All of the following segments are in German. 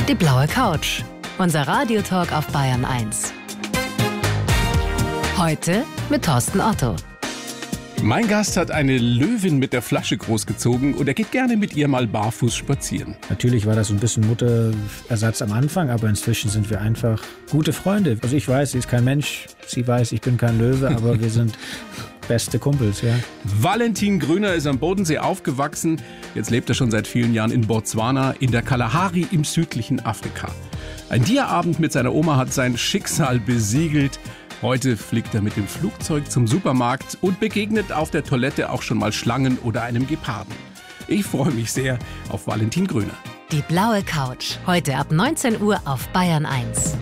Die blaue Couch. Unser Radiotalk auf Bayern 1. Heute mit Thorsten Otto. Mein Gast hat eine Löwin mit der Flasche großgezogen und er geht gerne mit ihr mal barfuß spazieren. Natürlich war das so ein bisschen Mutterersatz am Anfang, aber inzwischen sind wir einfach gute Freunde. Also ich weiß, sie ist kein Mensch, sie weiß, ich bin kein Löwe, aber wir sind beste Kumpels, ja. Valentin Grüner ist am Bodensee aufgewachsen. Jetzt lebt er schon seit vielen Jahren in Botswana, in der Kalahari im südlichen Afrika. Ein Dia-Abend mit seiner Oma hat sein Schicksal besiegelt. Heute fliegt er mit dem Flugzeug zum Supermarkt und begegnet auf der Toilette auch schon mal Schlangen oder einem Geparden. Ich freue mich sehr auf Valentin Grüner. Die blaue Couch. Heute ab 19 Uhr auf Bayern 1.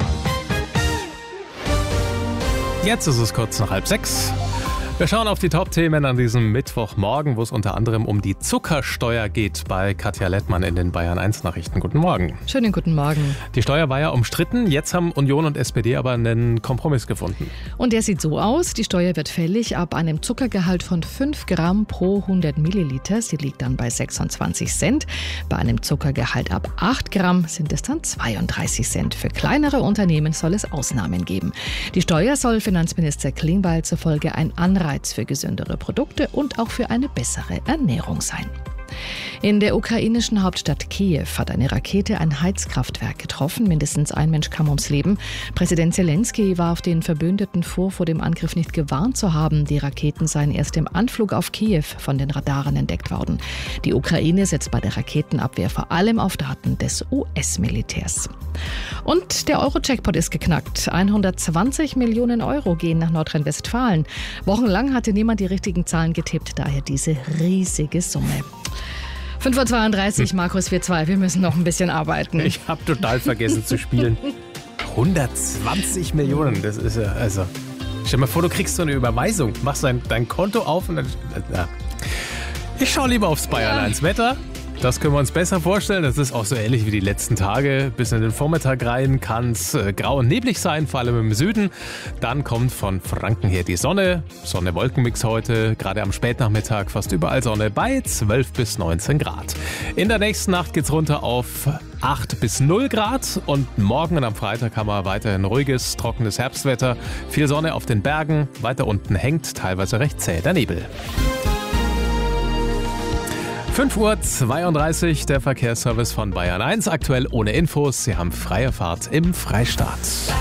Jetzt ist es kurz nach 5:30. Wir schauen auf die Top-Themen an diesem Mittwochmorgen, wo es unter anderem um die Zuckersteuer geht bei Katja Lettmann in den Bayern 1 Nachrichten. Guten Morgen. Schönen guten Morgen. Die Steuer war ja umstritten, jetzt haben Union und SPD aber einen Kompromiss gefunden. Und der sieht so aus, die Steuer wird fällig ab einem Zuckergehalt von 5 Gramm pro 100 Milliliter. Sie liegt dann bei 26 Cent. Bei einem Zuckergehalt ab 8 Gramm sind es dann 32 Cent. Für kleinere Unternehmen soll es Ausnahmen geben. Die Steuer soll Finanzminister Klingbeil zufolge ein Anreiz für gesündere Produkte und auch für eine bessere Ernährung sein. In der ukrainischen Hauptstadt Kiew hat eine Rakete ein Heizkraftwerk getroffen. Mindestens ein Mensch kam ums Leben. Präsident Zelensky warf den Verbündeten vor dem Angriff nicht gewarnt zu haben. Die Raketen seien erst im Anflug auf Kiew von den Radaren entdeckt worden. Die Ukraine setzt bei der Raketenabwehr vor allem auf Daten des US-Militärs. Und der Euro-Jackpot ist geknackt. 120 Millionen Euro gehen nach Nordrhein-Westfalen. Wochenlang hatte niemand die richtigen Zahlen getippt, daher diese riesige Summe. 5:32 Uhr, Markus 4:2. Wir müssen noch ein bisschen arbeiten. Ich habe total vergessen zu spielen. 120 Millionen, das ist ja, also... Stell dir mal vor, du kriegst so eine Überweisung, machst dein Konto auf und dann... Ja. Ich schaue lieber aufs Bayern 1 Wetter. Das können wir uns besser vorstellen. Das ist auch so ähnlich wie die letzten Tage. Bis in den Vormittag rein kann es grau und neblig sein, vor allem im Süden. Dann kommt von Franken her die Sonne. Sonne-Wolkenmix heute. Gerade am Spätnachmittag fast überall Sonne bei 12 bis 19 Grad. In der nächsten Nacht geht's runter auf 8 bis 0 Grad. Und morgen und am Freitag haben wir weiterhin ruhiges, trockenes Herbstwetter. Viel Sonne auf den Bergen. Weiter unten hängt teilweise recht zäh der Nebel. 5:32 Uhr, der Verkehrsservice von Bayern 1. Aktuell ohne Infos. Sie haben freie Fahrt im Freistaat.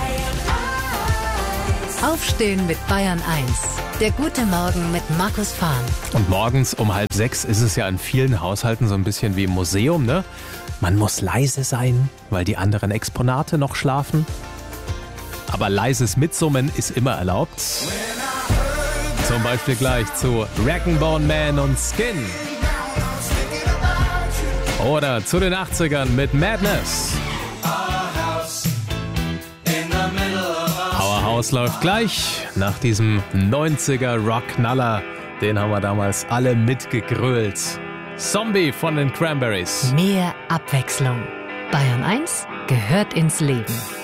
Aufstehen mit Bayern 1. Der gute Morgen mit Markus Fahn. Und morgens um 5:30 ist es ja in vielen Haushalten so ein bisschen wie im Museum, ne? Man muss leise sein, weil die anderen Exponate noch schlafen. Aber leises Mitsummen ist immer erlaubt. Zum Beispiel gleich zu Rag'n'Bone Man und Skin. Oder zu den 80ern mit Madness. Our House läuft gleich nach diesem 90er Rockknaller. Den haben wir damals alle mitgegrölt. Zombie von den Cranberries. Mehr Abwechslung. Bayern 1 gehört ins Leben.